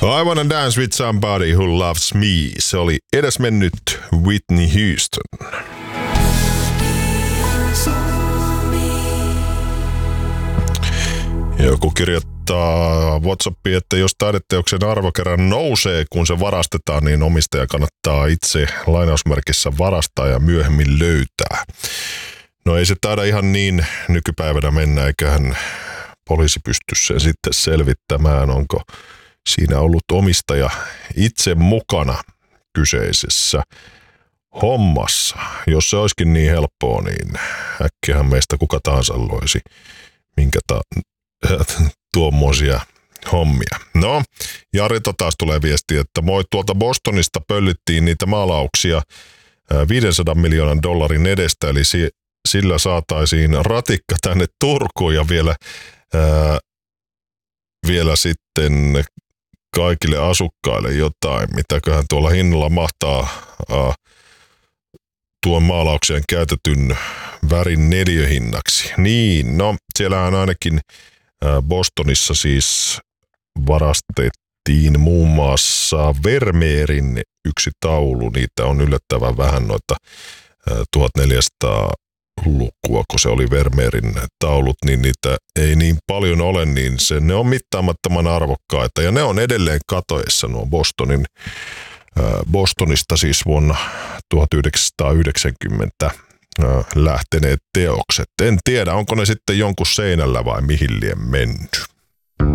I wanna dance with somebody who loves me. Se oli edesmennyt Whitney Houston. Joku kirjoittaa WhatsAppiin, että jos taideteoksen arvo kerran nousee, kun se varastetaan, niin omistaja kannattaa itse lainausmerkissä varastaa ja myöhemmin löytää. No ei se taida ihan niin nykypäivänä mennä, eiköhän poliisi pysty sen sitten selvittämään, onko siinä ollut omistaja itse mukana kyseisessä hommassa. Jos se olisikin niin helppoa, niin äkkiähän meistä kuka tahansa loisi minkä tuommoisia hommia. No, Jarilta taas tulee viesti, että moi, tuolta Bostonista pöllittiin niitä maalauksia $500 miljoonan edestä, eli sillä saataisiin ratikka tänne Turkuun ja vielä sitten kaikille asukkaille jotain, mitäköhän tuolla hinnalla mahtaa tuon maalaukseen käytetyn värin neliöhinnaksi. Niin, no siellähän ainakin Bostonissa siis varastettiin muun muassa Vermeerin yksi taulu. Niitä on yllättävän vähän noita 1400-lukua, kun se oli Vermeerin taulut, niin niitä ei niin paljon ole, niin ne on mittaamattoman arvokkaita. Ja ne on edelleen katoessa nuo Bostonista siis vuonna 1990 lähteneet teokset. En tiedä, onko ne sitten jonkun seinällä vai mihin lie mennyt.